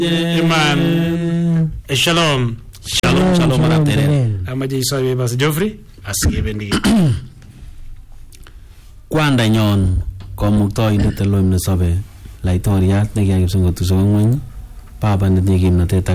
Iman. Shalom. Shalom aratere. Amaje isabe bas Geoffrey asgebendi. Kwanda nyon komuktoindet eloi nesobe laitoriat nekiyakip singotusok ngweny baba netinye kimnatet